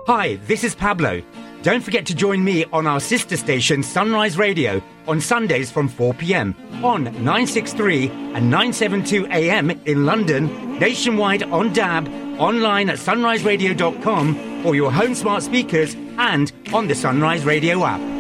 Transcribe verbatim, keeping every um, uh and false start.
Hi, this is Pablo. Don't forget to join me on our sister station Sunrise Radio on Sundays from four p.m. on nine sixty-three and nine seventy-two A M in London, nationwide on D A B, online at sunrise radio dot com, or your home smart speakers and on the Sunrise Radio app.